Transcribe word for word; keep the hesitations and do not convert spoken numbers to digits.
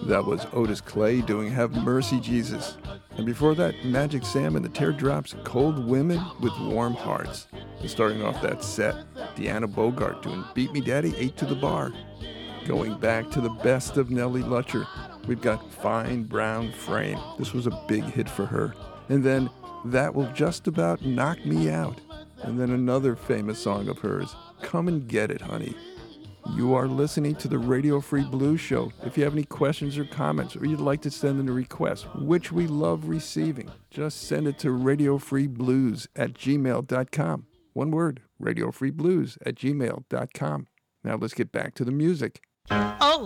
That was Otis Clay doing Have Mercy, Jesus. And before that, Magic Sam and the Teardrops, Cold Women with Warm Hearts. And starting off that set, Deanna Bogart doing Beat Me Daddy, Eight to the Bar. Going back to the best of Nellie Lutcher, we've got Fine Brown Frame. This was a big hit for her. And then That Will Just About Knock Me Out. And then another famous song of hers, Come and Get It, Honey. You are listening to the Radio Free Blues Show. If you have any questions or comments, or you'd like to send in a request, which we love receiving, just send it to radiofreeblues at gmail dot com. One word, radiofreeblues at gmail dot com. Now let's get back to the music. Oh.